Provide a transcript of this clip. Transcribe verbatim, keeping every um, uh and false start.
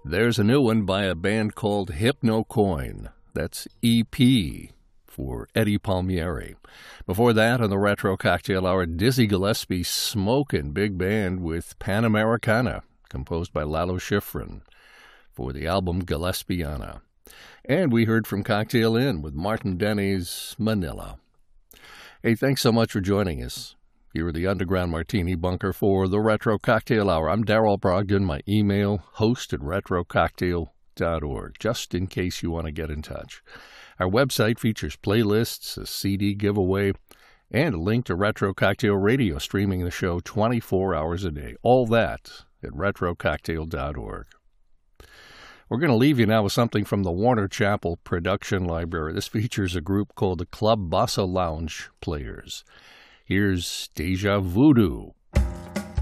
There's a new one by a band called Hypnocoin. That's E P for Eddie Palmieri. Before that, on the Retro Cocktail Hour, Dizzy Gillespie smoking big band with Panamericana, composed by Lalo Schifrin for the album Gillespiana. And we heard from Cocktail Inn with Martin Denny's Manila. Hey, thanks so much for joining us. Here at the Underground Martini Bunker for the Retro Cocktail Hour. I'm Darrell Brogdon. My email, host at retro cocktail dot org, just in case you want to get in touch. Our website features playlists, a C D giveaway, and a link to Retro Cocktail Radio, streaming the show twenty-four hours a day. All that at retro cocktail dot org. We're going to leave you now with something from the Warner Chappell Production Library. This features a group called the Club Bossa Lounge Players. Here's Deja Voodoo.